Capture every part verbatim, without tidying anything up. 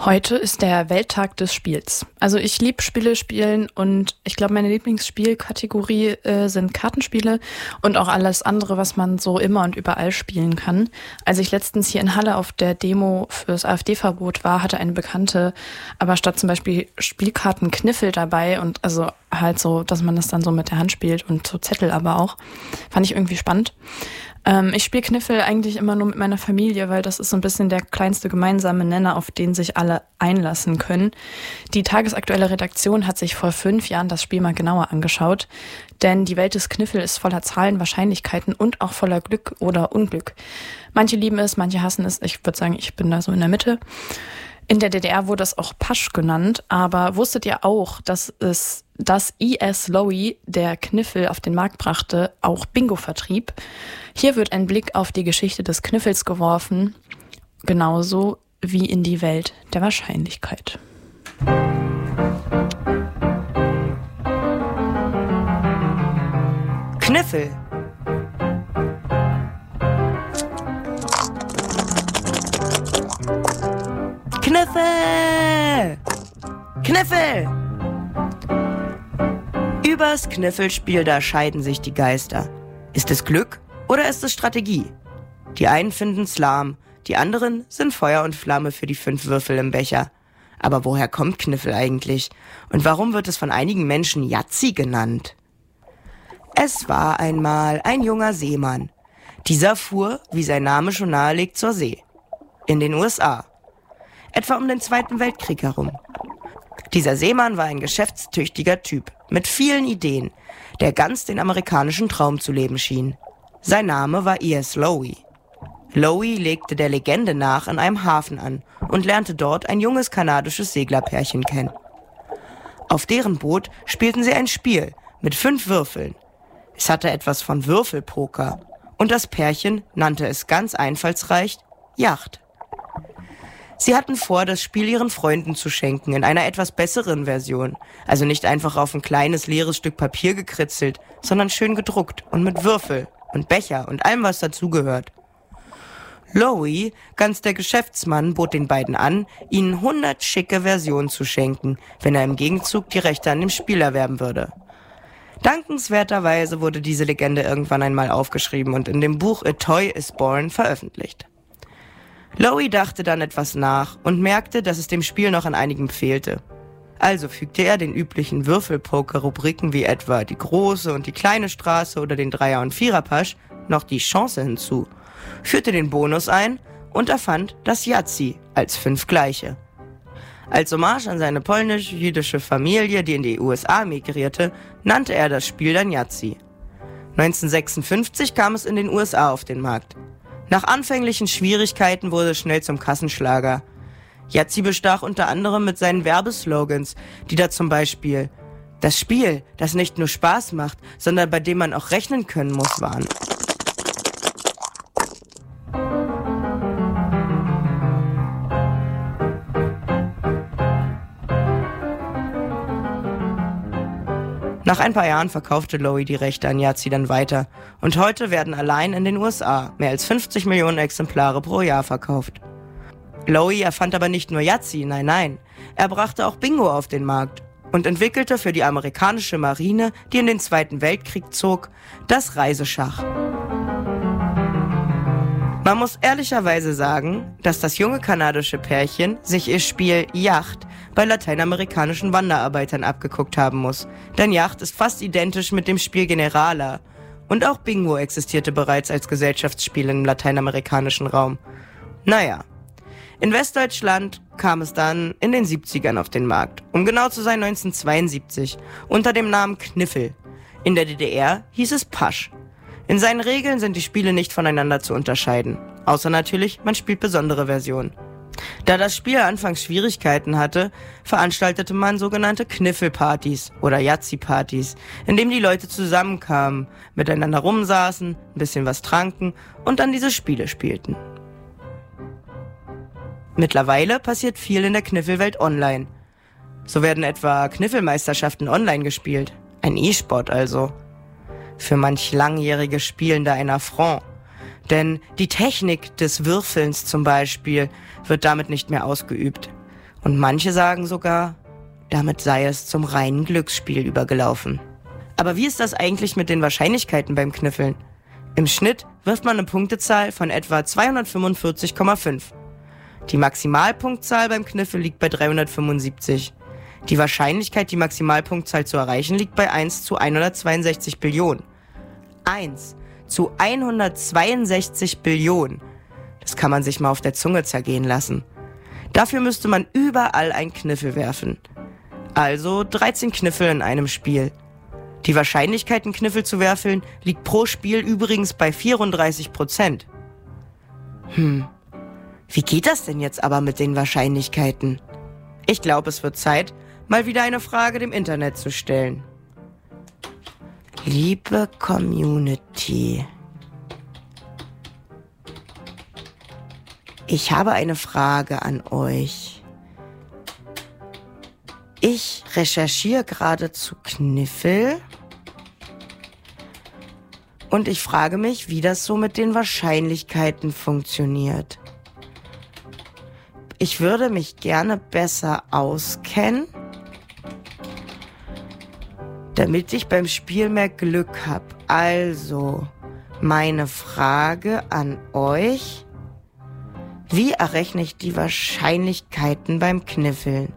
Heute ist der Welttag des Spiels. Also ich liebe Spiele spielen und ich glaube, meine Lieblingsspielkategorie äh, sind Kartenspiele und auch alles andere, was man so immer und überall spielen kann. Als ich letztens hier in Halle auf der Demo fürs AfD-Verbot war, hatte eine Bekannte aber statt zum Beispiel Spielkarten Kniffel dabei und also halt so, dass man das dann so mit der Hand spielt und so Zettel aber auch. Fand ich irgendwie spannend. Ähm, ich spiele Kniffel eigentlich immer nur mit meiner Familie, weil das ist so ein bisschen der kleinste gemeinsame Nenner, auf den sich alle einlassen können. Die tagesaktuelle Redaktion hat sich vor fünf Jahren das Spiel mal genauer angeschaut, denn die Welt des Kniffel ist voller Zahlen, Wahrscheinlichkeiten und auch voller Glück oder Unglück. Manche lieben es, manche hassen es. Ich würde sagen, ich bin da so in der Mitte. In der D D R wurde es auch Pasch genannt, aber wusstet ihr auch, dass es das I S Lowy, der Kniffel auf den Markt brachte, auch Bingo vertrieb? Hier wird ein Blick auf die Geschichte des Kniffels geworfen, genauso wie in die Welt der Wahrscheinlichkeit. Kniffel. Kniffel! Kniffel! Übers Kniffelspiel, da scheiden sich die Geister. Ist es Glück oder ist es Strategie? Die einen finden's lahm, die anderen sind Feuer und Flamme für die fünf Würfel im Becher. Aber woher kommt Kniffel eigentlich? Und warum wird es von einigen Menschen Yazzi genannt? Es war einmal ein junger Seemann. Dieser fuhr, wie sein Name schon nahelegt, zur See. In den U S A. Etwa um den Zweiten Weltkrieg herum. Dieser Seemann war ein geschäftstüchtiger Typ mit vielen Ideen, der ganz den amerikanischen Traum zu leben schien. Sein Name war I S Lowy. Lowy legte der Legende nach in einem Hafen an und lernte dort ein junges kanadisches Seglerpärchen kennen. Auf deren Boot spielten sie ein Spiel mit fünf Würfeln. Es hatte etwas von Würfelpoker und das Pärchen nannte es ganz einfallsreich Yacht. Sie hatten vor, das Spiel ihren Freunden zu schenken, in einer etwas besseren Version. Also nicht einfach auf ein kleines, leeres Stück Papier gekritzelt, sondern schön gedruckt und mit Würfel und Becher und allem, was dazugehört. Lowy, ganz der Geschäftsmann, bot den beiden an, ihnen hundert schicke Versionen zu schenken, wenn er im Gegenzug die Rechte an dem Spiel erwerben würde. Dankenswerterweise wurde diese Legende irgendwann einmal aufgeschrieben und in dem Buch A Toy is Born veröffentlicht. Lowy dachte dann etwas nach und merkte, dass es dem Spiel noch an einigem fehlte. Also fügte er den üblichen Würfelpoker-Rubriken wie etwa die große und die kleine Straße oder den Dreier- und Viererpasch noch die Chance hinzu, führte den Bonus ein und erfand das Yazzi als fünf gleiche. Als Hommage an seine polnisch-jüdische Familie, die in die U S A migrierte, nannte er das Spiel dann Yazzi. neunzehnhundertsechsundfünfzig kam es in den U S A auf den Markt. Nach anfänglichen Schwierigkeiten wurde es schnell zum Kassenschlager. Yazzi bestach unter anderem mit seinen Werbeslogans, die da zum Beispiel das Spiel, das nicht nur Spaß macht, sondern bei dem man auch rechnen können muss, waren. Nach ein paar Jahren verkaufte Lowy die Rechte an Yazzi dann weiter und heute werden allein in den U S A mehr als fünfzig Millionen Exemplare pro Jahr verkauft. Lowy erfand aber nicht nur Yazzi, nein, nein, er brachte auch Bingo auf den Markt und entwickelte für die amerikanische Marine, die in den Zweiten Weltkrieg zog, das Reiseschach. Man muss ehrlicherweise sagen, dass das junge kanadische Pärchen sich ihr Spiel Yacht bei lateinamerikanischen Wanderarbeitern abgeguckt haben muss. Denn Yacht ist fast identisch mit dem Spiel Generala. Und auch Bingo existierte bereits als Gesellschaftsspiel im lateinamerikanischen Raum. Naja, in Westdeutschland kam es dann in den siebzigern auf den Markt. Um genau zu sein neunzehnhundertzweiundsiebzig, unter dem Namen Kniffel. In der D D R hieß es Pasch. In seinen Regeln sind die Spiele nicht voneinander zu unterscheiden. Außer natürlich, man spielt besondere Versionen. Da das Spiel anfangs Schwierigkeiten hatte, veranstaltete man sogenannte Kniffelpartys oder Yazzi-Partys, in denen die Leute zusammenkamen, miteinander rumsaßen, ein bisschen was tranken und dann diese Spiele spielten. Mittlerweile passiert viel in der Kniffelwelt online. So werden etwa Kniffelmeisterschaften online gespielt. Ein E-Sport also. Für manch langjährige Spielende ein Affront. Denn die Technik des Würfelns zum Beispiel wird damit nicht mehr ausgeübt. Und manche sagen sogar, damit sei es zum reinen Glücksspiel übergelaufen. Aber wie ist das eigentlich mit den Wahrscheinlichkeiten beim Kniffeln? Im Schnitt wirft man eine Punktezahl von etwa zweihundertfünfundvierzig Komma fünf. Die Maximalpunktzahl beim Kniffel liegt bei dreihundertfünfundsiebzig. Die Wahrscheinlichkeit, die Maximalpunktzahl zu erreichen, liegt bei eins zu hundertzweiundsechzig Billionen. eins zu hundertzweiundsechzig Billionen. Das kann man sich mal auf der Zunge zergehen lassen. Dafür müsste man überall einen Kniffel werfen. Also dreizehn Kniffel in einem Spiel. Die Wahrscheinlichkeit, einen Kniffel zu werfen, liegt pro Spiel übrigens bei vierunddreißig Prozent. Hm, wie geht das denn jetzt aber mit den Wahrscheinlichkeiten? Ich glaube, es wird Zeit, mal wieder eine Frage dem Internet zu stellen. Liebe Community, ich habe eine Frage an euch. Ich recherchiere gerade zu Kniffel und ich frage mich, wie das so mit den Wahrscheinlichkeiten funktioniert. Ich würde mich gerne besser auskennen, damit ich beim Spiel mehr Glück habe. Also, meine Frage an euch: Wie errechne ich die Wahrscheinlichkeiten beim Kniffeln?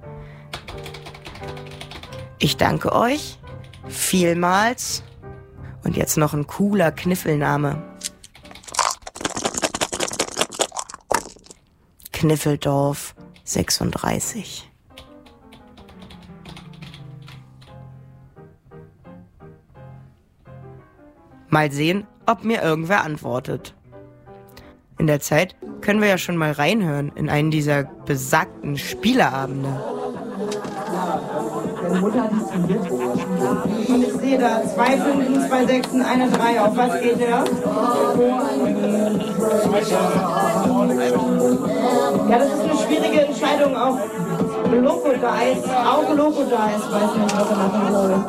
Ich danke euch vielmals. Und jetzt noch ein cooler Kniffelname. Kniffeldorf sechsunddreißig. Mal sehen, ob mir irgendwer antwortet. In der Zeit können wir ja schon mal reinhören in einen dieser besagten Spieleabende. Und ich sehe da zwei Fünfen, zwei Sechsen, eine Drei. Auf was geht der? Ja, das ist eine schwierige Entscheidung auf Loco Dice. Auch Loco Dice, weiß nicht, was er machen soll.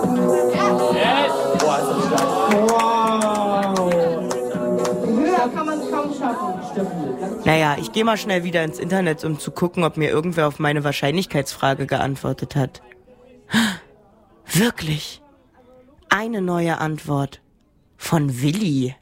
Wow. Höher kann man es kaum schaffen. Naja, ich gehe mal schnell wieder ins Internet, um zu gucken, ob mir irgendwer auf meine Wahrscheinlichkeitsfrage geantwortet hat. Wirklich? Eine neue Antwort von Willi.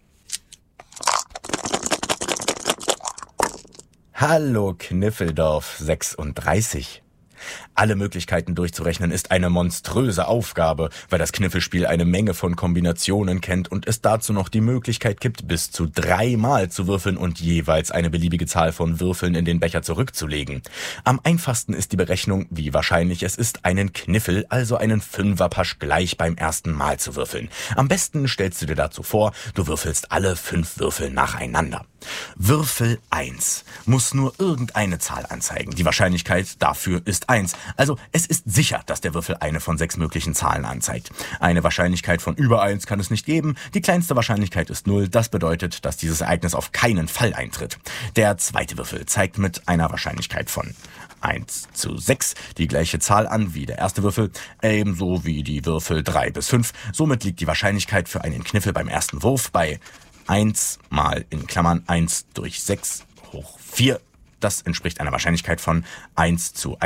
Hallo Kniffeldorf sechsunddreißig. Alle Möglichkeiten durchzurechnen ist eine monströse Aufgabe, weil das Kniffelspiel eine Menge von Kombinationen kennt und es dazu noch die Möglichkeit gibt, bis zu dreimal zu würfeln und jeweils eine beliebige Zahl von Würfeln in den Becher zurückzulegen. Am einfachsten ist die Berechnung, wie wahrscheinlich es ist, einen Kniffel, also einen Fünferpasch, gleich beim ersten Mal zu würfeln. Am besten stellst du dir dazu vor, du würfelst alle fünf Würfel nacheinander. Würfel eins muss nur irgendeine Zahl anzeigen. Die Wahrscheinlichkeit dafür ist eins. Also es ist sicher, dass der Würfel eine von sechs möglichen Zahlen anzeigt. Eine Wahrscheinlichkeit von über eins kann es nicht geben. Die kleinste Wahrscheinlichkeit ist null. Das bedeutet, dass dieses Ereignis auf keinen Fall eintritt. Der zweite Würfel zeigt mit einer Wahrscheinlichkeit von eins zu sechs die gleiche Zahl an wie der erste Würfel, ebenso wie die Würfel drei bis fünf. Somit liegt die Wahrscheinlichkeit für einen Kniffel beim ersten Wurf bei eins mal in Klammern eins durch sechs hoch vier. Das entspricht einer Wahrscheinlichkeit von eins zu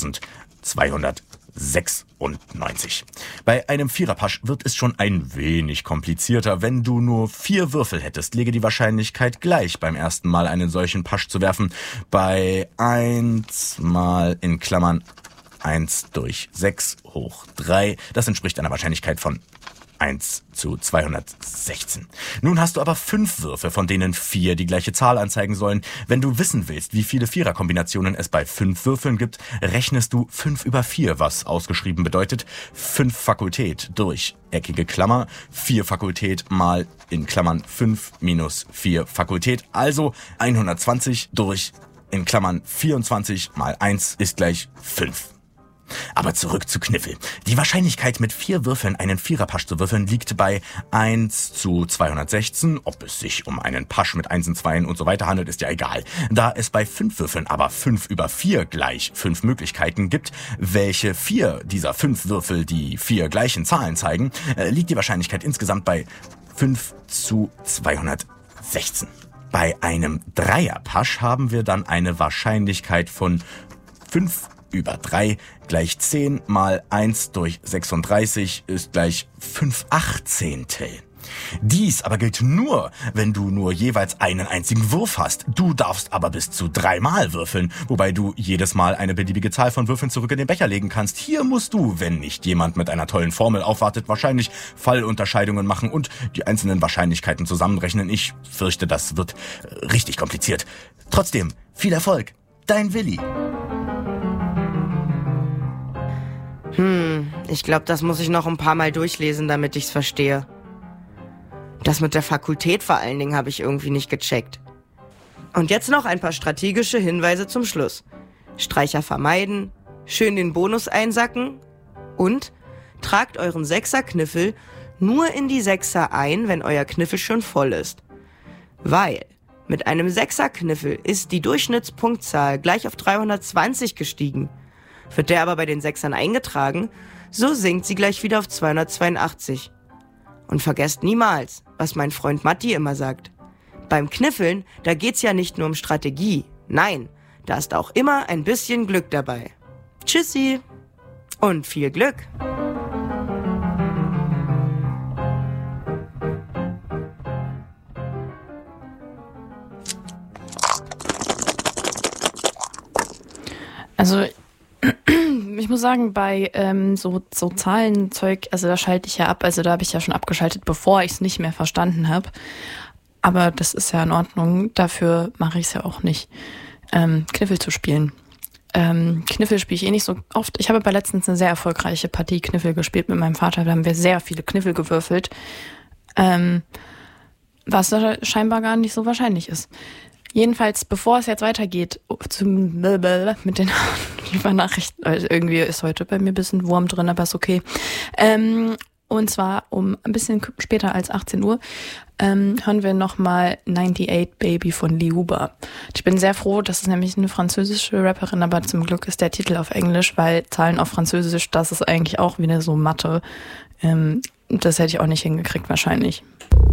eintausendzweihundertsechsundneunzig. Bei einem Viererpasch wird es schon ein wenig komplizierter. Wenn du nur vier Würfel hättest, läge die Wahrscheinlichkeit gleich beim ersten Mal einen solchen Pasch zu werfen bei eins mal in Klammern eins durch sechs hoch drei. Das entspricht einer Wahrscheinlichkeit von eins zu zweihundertsechzehn. Nun hast du aber fünf Würfe, von denen vier die gleiche Zahl anzeigen sollen. Wenn du wissen willst, wie viele Viererkombinationen es bei fünf Würfeln gibt, rechnest du fünf über vier, was ausgeschrieben bedeutet fünf Fakultät durch eckige Klammer, vier Fakultät mal in Klammern fünf minus vier Fakultät, also hundertzwanzig durch in Klammern vierundzwanzig mal eins ist gleich fünf. Aber zurück zu Kniffel. Die Wahrscheinlichkeit, mit vier Würfeln einen Viererpasch zu würfeln, liegt bei eins zu zweihundertsechzehn. Ob es sich um einen Pasch mit Einsen, Zweien und so weiter handelt, ist ja egal. Da es bei fünf Würfeln aber fünf über vier gleich fünf Möglichkeiten gibt, welche vier dieser fünf Würfel die vier gleichen Zahlen zeigen, liegt die Wahrscheinlichkeit insgesamt bei fünf zu zweihundertsechzehn. Bei einem Dreierpasch haben wir dann eine Wahrscheinlichkeit von fünf über drei gleich zehn mal eins durch sechsunddreißig ist gleich fünf Achtzehntel. Dies aber gilt nur, wenn du nur jeweils einen einzigen Wurf hast. Du darfst aber bis zu dreimal würfeln, wobei du jedes Mal eine beliebige Zahl von Würfeln zurück in den Becher legen kannst. Hier musst du, wenn nicht jemand mit einer tollen Formel aufwartet, wahrscheinlich Fallunterscheidungen machen und die einzelnen Wahrscheinlichkeiten zusammenrechnen. Ich fürchte, das wird richtig kompliziert. Trotzdem, viel Erfolg. Dein Willi. Hm, ich glaube, das muss ich noch ein paar Mal durchlesen, damit ich's verstehe. Das mit der Fakultät vor allen Dingen habe ich irgendwie nicht gecheckt. Und jetzt noch ein paar strategische Hinweise zum Schluss. Streicher vermeiden, schön den Bonus einsacken und tragt euren Sechser-Kniffel nur in die Sechser ein, wenn euer Kniffel schon voll ist. Weil mit einem Sechser-Kniffel ist die Durchschnittspunktzahl gleich auf dreihundertzwanzig gestiegen. Wird der aber bei den Sechsern eingetragen, so sinkt sie gleich wieder auf zweihundertzweiundachtzig. Und vergesst niemals, was mein Freund Matti immer sagt. Beim Kniffeln, da geht's ja nicht nur um Strategie. Nein, da ist auch immer ein bisschen Glück dabei. Tschüssi und viel Glück. Also ich muss sagen, bei ähm, so, so Zahlenzeug, also da schalte ich ja ab, also da habe ich ja schon abgeschaltet, bevor ich es nicht mehr verstanden habe. Aber das ist ja in Ordnung, dafür mache ich es ja auch nicht, ähm, Kniffel zu spielen. Ähm, Kniffel spiele ich eh nicht so oft. Ich habe bei letztens eine sehr erfolgreiche Partie Kniffel gespielt mit meinem Vater, da haben wir sehr viele Kniffel gewürfelt, ähm, was scheinbar gar nicht so wahrscheinlich ist. Jedenfalls, bevor es jetzt weitergeht, zum mit den Nachrichten, also irgendwie ist heute bei mir ein bisschen Wurm drin, aber ist okay. Ähm, und zwar um ein bisschen später als achtzehn Uhr ähm, hören wir nochmal neunundachtzig Baby von Liuba. Ich bin sehr froh, das ist nämlich eine französische Rapperin, aber zum Glück ist der Titel auf Englisch, weil Zahlen auf Französisch, das ist eigentlich auch wieder so Mathe. Ähm, das hätte ich auch nicht hingekriegt wahrscheinlich.